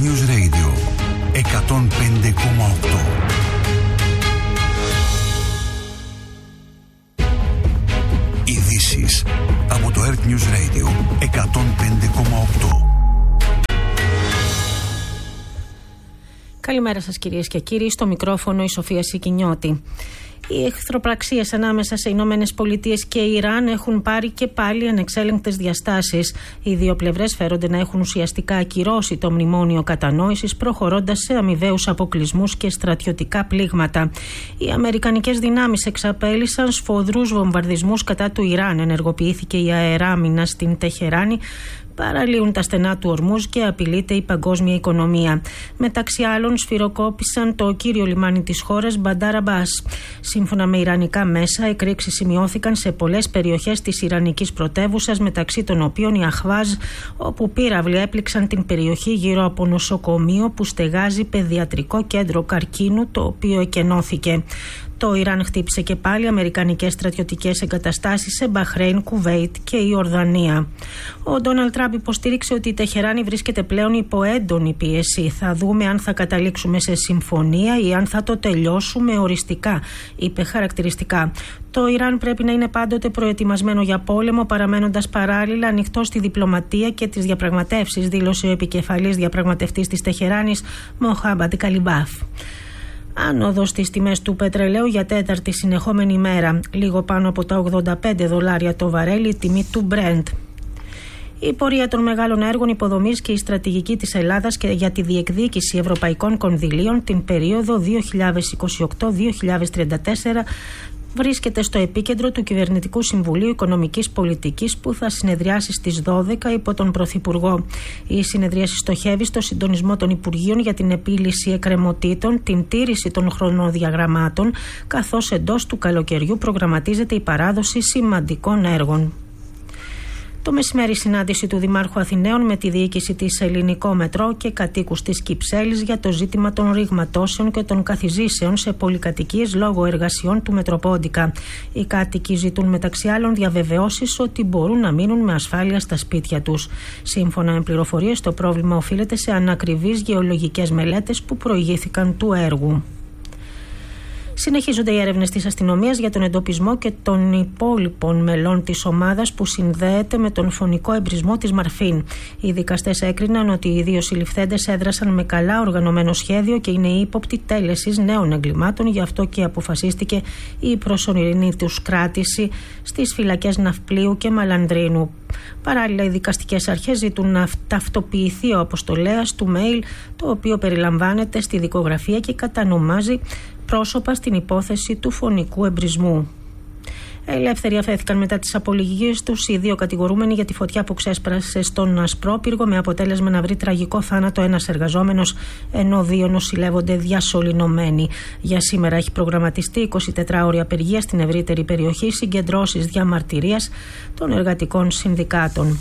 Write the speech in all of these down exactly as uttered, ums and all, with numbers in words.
News Radio εκατόν πέντε κόμμα οκτώ. Ειδήσεις από το Earth News Radio εκατόν πέντε κόμμα οκτώ. Καλημέρα σας κυρίες και κύριοι, στο μικρόφωνο η Σοφία Σικινιώτη. Οι εχθροπραξίες ανάμεσα σε Ηνωμένες Πολιτείες και Ιράν έχουν πάρει και πάλι ανεξέλεγκτες διαστάσεις. Οι δύο πλευρές φέρονται να έχουν ουσιαστικά ακυρώσει το μνημόνιο κατανόησης, προχωρώντας σε αμοιβαίους αποκλεισμούς και στρατιωτικά πλήγματα. Οι αμερικανικές δυνάμεις εξαπέλυσαν σφοδρούς βομβαρδισμούς κατά του Ιράν. Ενεργοποιήθηκε η αεράμινα στην Τεχεράνη. Παραλύουν τα στενά του Ορμούζ και απειλείται η παγκόσμια οικονομία. Μεταξύ άλλων, σφυροκόπησαν το κύριο λιμάνι της χώρας, Μπαντάρ Αμπάς. Σύμφωνα με ιρανικά μέσα, εκρήξεις σημειώθηκαν σε πολλές περιοχές της ιρανικής πρωτεύουσας, μεταξύ των οποίων η Αχβάζ, όπου πύραυλοι έπληξαν την περιοχή γύρω από νοσοκομείο που στεγάζει παιδιατρικό κέντρο καρκίνου, το οποίο εκενώθηκε. Το Ιράν χτύπησε και πάλι αμερικανικές στρατιωτικές εγκαταστάσεις σε Μπαχρέιν, Κουβέιτ και η Ορδανία. Ο Ντόναλντ Τραμπ υποστήριξε ότι η Τεχεράνη βρίσκεται πλέον υπό έντονη πίεση. Θα δούμε αν θα καταλήξουμε σε συμφωνία ή αν θα το τελειώσουμε οριστικά, είπε χαρακτηριστικά. Το Ιράν πρέπει να είναι πάντοτε προετοιμασμένο για πόλεμο, παραμένοντας παράλληλα ανοιχτό στη διπλωματία και τις διαπραγματεύσεις, δήλωσε ο επικεφαλής διαπραγματευτής της Τεχεράνης, Μοχάμπαντ Καλιμπάφ. Άνοδος στις τιμές του πετρελαίου για τέταρτη συνεχόμενη μέρα, λίγο πάνω από τα ογδόντα πέντε δολάρια το βαρέλι η τιμή του Brent. Η πορεία των μεγάλων έργων υποδομής και η στρατηγική της Ελλάδας και για τη διεκδίκηση ευρωπαϊκών κονδυλίων την περίοδο δύο χιλιάδες είκοσι οκτώ με δύο χιλιάδες τριάντα τέσσερα βρίσκεται στο επίκεντρο του Κυβερνητικού Συμβουλίου Οικονομικής Πολιτικής που θα συνεδριάσει στις δώδεκα υπό τον Πρωθυπουργό. Η συνεδρίαση στοχεύει στο συντονισμό των Υπουργείων για την επίλυση εκκρεμωτήτων, την τήρηση των χρονοδιαγραμμάτων, καθώς εντός του καλοκαιριού προγραμματίζεται η παράδοση σημαντικών έργων. Το μεσημέρι η συνάντηση του Δημάρχου Αθηναίων με τη διοίκηση της Ελληνικό Μετρό και κατοίκους της Κυψέλης για το ζήτημα των ρηγματώσεων και των καθιζήσεων σε πολυκατοικίες λόγω εργασιών του Μετροπόντικα. Οι κάτοικοι ζητούν μεταξύ άλλων διαβεβαιώσεις ότι μπορούν να μείνουν με ασφάλεια στα σπίτια τους. Σύμφωνα με πληροφορίες, το πρόβλημα οφείλεται σε ανακριβείς γεωλογικές μελέτες που προηγήθηκαν του έργου. Συνεχίζονται οι έρευνες της αστυνομίας για τον εντοπισμό και των υπόλοιπων μελών της ομάδας που συνδέεται με τον φωνικό εμπρισμό της Μαρφίν. Οι δικαστές έκριναν ότι οι δύο συλληφθέντες έδρασαν με καλά οργανωμένο σχέδιο και είναι ύποπτοι τέλεσης νέων εγκλημάτων, γι' αυτό και αποφασίστηκε η προσωρινή τους κράτηση στις φυλακές Ναυπλίου και Μαλανδρίνου. Παράλληλα, οι δικαστικές αρχές ζητούν να ταυτοποιηθεί ο αποστολέας του mail, το οποίο περιλαμβάνεται στη δικογραφία και κατανομάζει πρόσωπα στην υπόθεση του φωνικού εμπρισμού. Ελεύθεροι αφέθηκαν μετά τις απολογίες τους οι δύο κατηγορούμενοι για τη φωτιά που ξέσπρασε στον Ασπρόπυργο, με αποτέλεσμα να βρει τραγικό θάνατο ένας εργαζόμενος, ενώ δύο νοσηλεύονται διασωληνωμένοι. Για σήμερα έχει προγραμματιστεί εικοσιτετράωρη απεργία στην ευρύτερη περιοχή, συγκεντρώσεις διαμαρτυρίας των εργατικών συνδικάτων.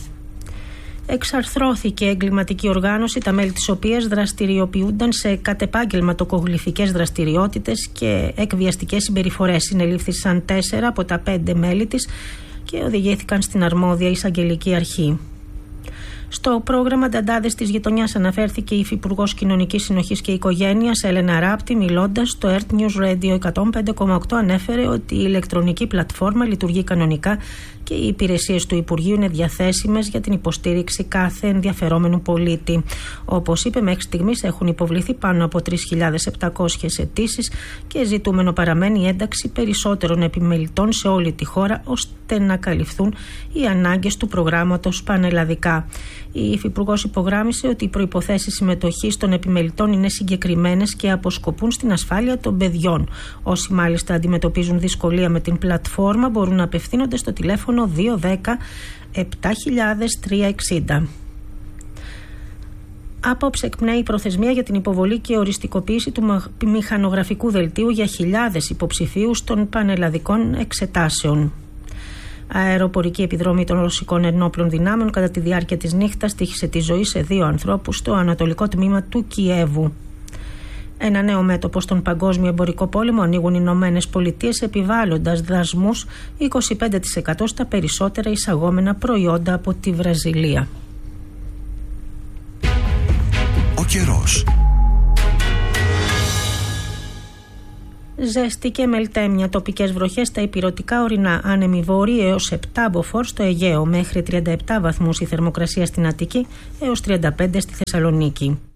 Εξαρθρώθηκε εγκληματική οργάνωση, τα μέλη της οποίας δραστηριοποιούνταν σε κατεπάγγελματοκογλυφικές δραστηριότητες και εκβιαστικές συμπεριφορές. Συνελήφθησαν τέσσερα από τα πέντε μέλη της και οδηγήθηκαν στην αρμόδια εισαγγελική αρχή. Στο πρόγραμμα Νταντάδες της Γειτονιάς αναφέρθηκε η Υφυπουργός Κοινωνικής Συνοχής και Οικογένειας Έλενα Ράπτη, μιλώντας στο Earth News Radio εκατόν πέντε κόμμα οκτώ. Ανέφερε ότι η ηλεκτρονική πλατφόρμα λειτουργεί κανονικά και οι υπηρεσίες του Υπουργείου είναι διαθέσιμες για την υποστήριξη κάθε ενδιαφερόμενου πολίτη. Όπως είπε, μέχρι στιγμής έχουν υποβληθεί πάνω από τρεις χιλιάδες επτακόσιες αιτήσεις και ζητούμενο παραμένει η ένταξη περισσότερων επιμελητών σε όλη τη χώρα, ώστε να καλυφθούν οι ανάγκες του προγράμματος πανελλαδικά. Η Υφυπουργός υπογράμμισε ότι οι προϋποθέσεις συμμετοχής των επιμελητών είναι συγκεκριμένες και αποσκοπούν στην ασφάλεια των παιδιών. Όσοι μάλιστα αντιμετωπίζουν δυσκολία με την πλατφόρμα μπορούν να απευθύνονται στο τηλέφωνο δύο δέκα επτά χιλιάδες τριακόσια εξήντα. Απόψε εκπνέει η προθεσμία για την υποβολή και οριστικοποίηση του μηχανογραφικού δελτίου για χιλιάδες υποψηφίους των πανελλαδικών εξετάσεων. Αεροπορική επιδρομή των ρωσικών ενόπλων δυνάμεων κατά τη διάρκεια της νύχτας τύχησε τη ζωή σε δύο ανθρώπους στο ανατολικό τμήμα του Κιέβου. Ένα νέο μέτωπο στον παγκόσμιο εμπορικό πόλεμο ανοίγουν οι Ηνωμένες Πολιτείες, επιβάλλοντας δασμούς είκοσι πέντε τοις εκατό στα περισσότερα εισαγόμενα προϊόντα από τη Βραζιλία. καιρός. Ζέστη και μελτέμια, τοπικές βροχές στα ηπειρωτικά ορεινά, άνεμοι βόρειοι έως επτά μποφόρ στο Αιγαίο, μέχρι τριάντα επτά βαθμούς η θερμοκρασία στην Αττική έως τριάντα πέντε στη Θεσσαλονίκη.